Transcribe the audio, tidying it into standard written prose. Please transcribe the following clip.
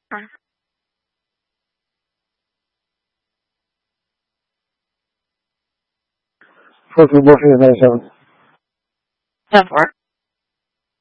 说主播是有耐心。 等会儿。